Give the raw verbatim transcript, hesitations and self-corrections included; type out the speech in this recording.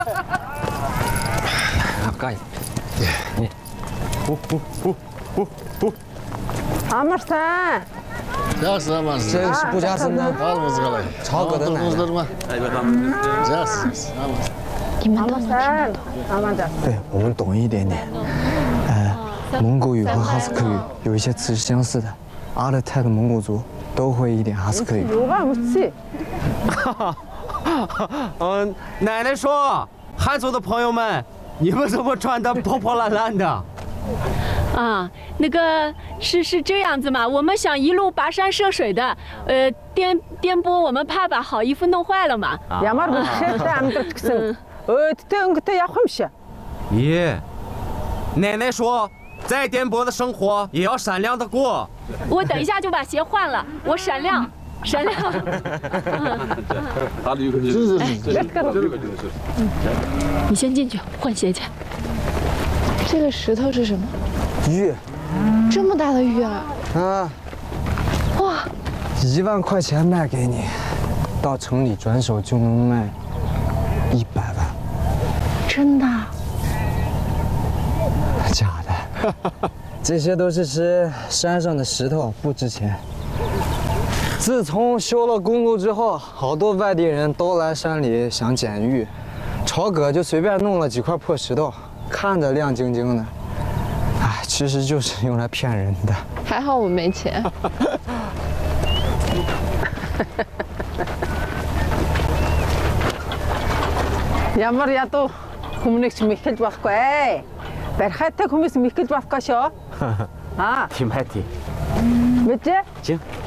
Кай. 예. 오오오오오. Амарсан. Жақсы амансыз. Sen iş bucasın da. Қалыңыз қалай? Çalgıdın Тұрдыңыздар ма? жақсы. амансыз. 你们都能听得 Амарсан. 懂。 Аманда. 对我们懂一点点。呃，蒙古语和哈斯克语有一些词是相似的，阿勒泰的蒙古族都会一点哈斯克语。 요가 묻지. 嗯，奶奶说，汉族的朋友们，你们怎么穿的破破烂烂的？ 啊，那个是是这样子嘛，我们想一路跋山涉水的，呃，颠颠簸，我们怕把好衣服弄坏了嘛。 ямар бэлшээтэй амьдрал гэсэн. Өөдтэй өнгөтэй явах юм шиг. 咦，奶奶说，再颠簸的生活也要闪亮的过。 我等一下就把鞋换了，我闪亮，闪亮。你先进去换鞋去。 这个石头是什么？ 玉这么大的玉啊！ 啊， 哇， 一万块钱卖给你，到城里转手就能卖一百万。 真的？ 假的，这些都是吃山上的石头，不值钱。自从修了公路之后，好多外地人都来山里想捡玉，朝葛就随便弄了几块破石头，看着亮晶晶的，哎，其实就是用来骗人的。 还好我没钱。 Ямар ядуу хүмүүнийч мэхэлж байхгүй. Бархайтай хүмүүс мэхэлж байхгүй шүү. Аа. Тийм бай тий. Мэдээ? Чи?